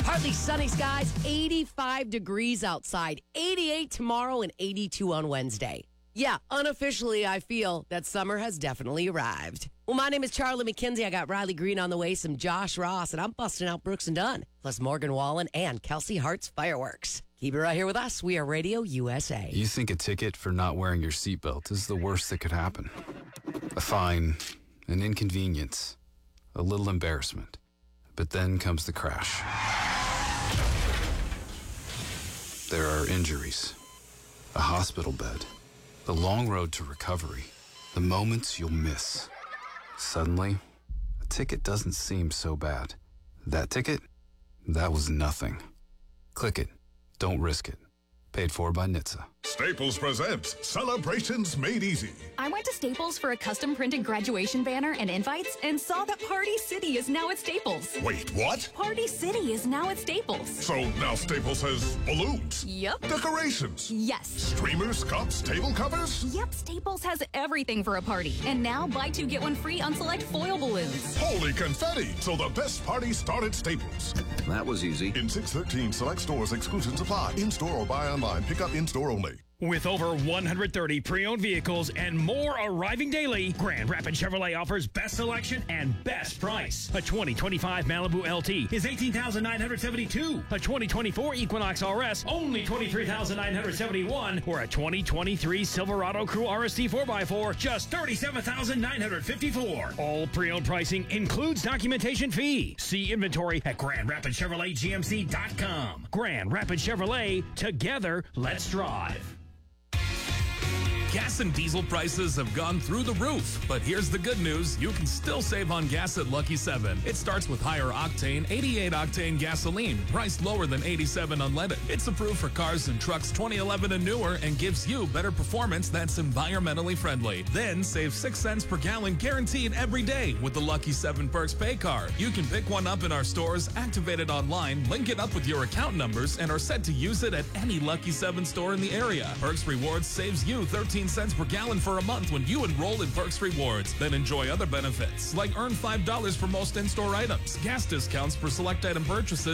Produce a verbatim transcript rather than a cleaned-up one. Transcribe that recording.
Partly sunny skies, eighty-five degrees outside, eighty-eight tomorrow, and eighty-two on Wednesday. Yeah, unofficially, I feel that summer has definitely arrived. Well, my name is Charlie McKenzie. I got Riley Green on the way, some Josh Ross, and I'm busting out Brooks and Dunn, plus Morgan Wallen and Kelsey Hart's fireworks. Keep it right here with us. We are Radio U S A. You think a ticket for not wearing your seatbelt is the worst that could happen. A fine, an inconvenience, a little embarrassment. But then comes the crash. There are injuries, a hospital bed, the long road to recovery, the moments you'll miss. Suddenly, a ticket doesn't seem so bad. That ticket? That was nothing. Click it. Don't risk it. Paid for by N H T S A. Staples presents Celebrations Made Easy. I went to Staples for a custom printed graduation banner and invites and saw that Party City is now at Staples. Wait, what? Party City is now at Staples. So now Staples has balloons? Yep. Decorations? Yes. Streamers, cups, table covers? Yep, Staples has everything for a party. And now buy two, get one free on select foil balloons. Holy confetti! So the best party start at Staples. That was easy. In six thirteen select stores, exclusions apply. In-store or buy online. Pick up in-store only. With over one hundred thirty pre-owned vehicles and more arriving daily, Grand Rapids Chevrolet offers best selection and best price. A twenty twenty-five Malibu L T is eighteen thousand nine hundred seventy-two dollars. A twenty twenty-four Equinox R S, only twenty-three thousand nine hundred seventy-one dollars. Or a twenty twenty-three Silverado Crew R S T four by four, just thirty-seven thousand nine hundred fifty-four dollars. All pre-owned pricing includes documentation fee. See inventory at Grand Rapids Chevrolet G M C dot com. Grand Rapids Chevrolet, together, let's drive. Gas and diesel prices have gone through the roof, but here's the good news. You can still save on gas at Lucky seven. It starts with higher octane, eighty-eight octane gasoline, priced lower than eighty-seven unleaded. It's approved for cars and trucks twenty eleven and newer and gives you better performance that's environmentally friendly. Then save six cents per gallon guaranteed every day with the Lucky seven Perks Pay Card. You can pick one up in our stores, activate it online, link it up with your account numbers, and are set to use it at any Lucky seven store in the area. Perks Rewards saves you thirteen cents per gallon for a month when you enroll in Perks Rewards. Then enjoy other benefits, like earn five dollars for most in-store items, gas discounts for select item purchases,